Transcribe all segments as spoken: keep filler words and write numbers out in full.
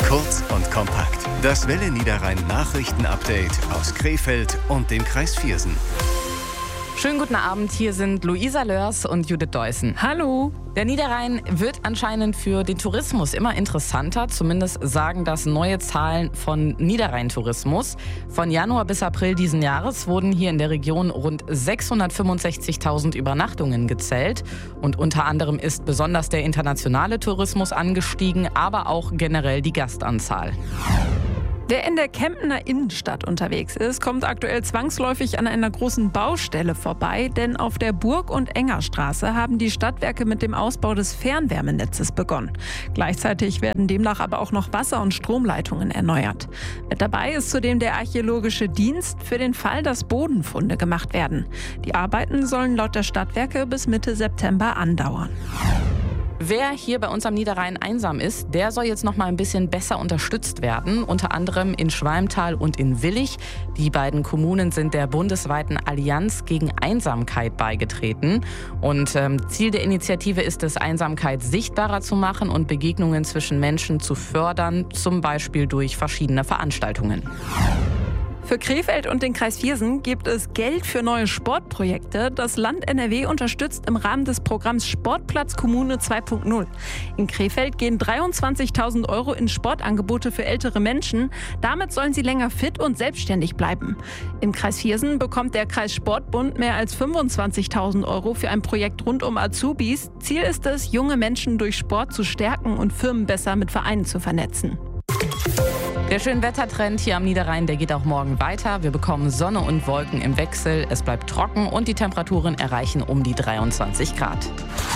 Kurz und kompakt. Das Welle Niederrhein Nachrichten-Update aus Krefeld und dem Kreis Viersen. Schönen guten Abend, hier sind Luisa Lörs und Judith Deussen. Hallo. Der Niederrhein wird anscheinend für den Tourismus immer interessanter. Zumindest sagen das neue Zahlen von Niederrhein Tourismus. Von Januar bis April diesen Jahres wurden hier in der Region rund sechshundertfünfundsechzigtausend Übernachtungen gezählt. Und unter anderem ist besonders der internationale Tourismus angestiegen, aber auch generell die Gastanzahl. Wer in der Kempener Innenstadt unterwegs ist, kommt aktuell zwangsläufig an einer großen Baustelle vorbei, denn auf der Burg- und Engerstraße haben die Stadtwerke mit dem Ausbau des Fernwärmenetzes begonnen. Gleichzeitig werden demnach aber auch noch Wasser- und Stromleitungen erneuert. Mit dabei ist zudem der Archäologische Dienst für den Fall, dass Bodenfunde gemacht werden. Die Arbeiten sollen laut der Stadtwerke bis Mitte September andauern. Wer hier bei uns am Niederrhein einsam ist, der soll jetzt noch mal ein bisschen besser unterstützt werden. Unter anderem in Schwalmtal und in Willich. Die beiden Kommunen sind der bundesweiten Allianz gegen Einsamkeit beigetreten. Und ähm, Ziel der Initiative ist es, Einsamkeit sichtbarer zu machen und Begegnungen zwischen Menschen zu fördern, zum Beispiel durch verschiedene Veranstaltungen. Für Krefeld und den Kreis Viersen gibt es Geld für neue Sportprojekte. Das Land N R W unterstützt im Rahmen des Programms Sportplatz Kommune zwei Punkt null. In Krefeld gehen dreiundzwanzigtausend Euro in Sportangebote für ältere Menschen. Damit sollen sie länger fit und selbstständig bleiben. Im Kreis Viersen bekommt der Kreissportbund mehr als fünfundzwanzigtausend Euro für ein Projekt rund um Azubis. Ziel ist es, junge Menschen durch Sport zu stärken und Firmen besser mit Vereinen zu vernetzen. Der Schönwettertrend hier am Niederrhein, der geht auch morgen weiter. Wir bekommen Sonne und Wolken im Wechsel. Es bleibt trocken und die Temperaturen erreichen um die dreiundzwanzig Grad.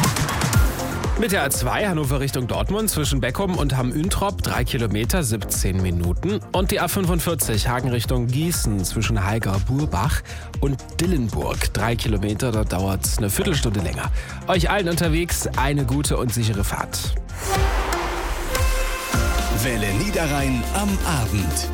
Mit der A zwei Hannover Richtung Dortmund zwischen Beckum und Hamm-Üntrop drei Kilometer, siebzehn Minuten. Und die A fünfundvierzig Hagen Richtung Gießen zwischen Haiger-Burbach und Dillenburg drei Kilometer, da dauert es eine Viertelstunde länger. Euch allen unterwegs eine gute und sichere Fahrt. Welle Niederrhein am Abend.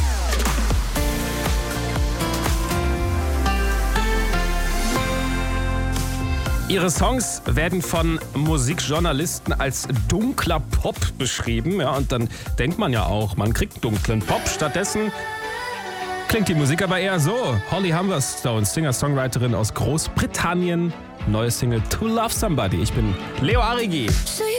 Ihre Songs werden von Musikjournalisten als dunkler Pop beschrieben. Ja, und dann denkt man ja auch, man kriegt dunklen Pop. Stattdessen klingt die Musik aber eher so. Holly Humberstone, Singer-Songwriterin aus Großbritannien. Neue Single To Love Somebody. Ich bin Leo Arrigi.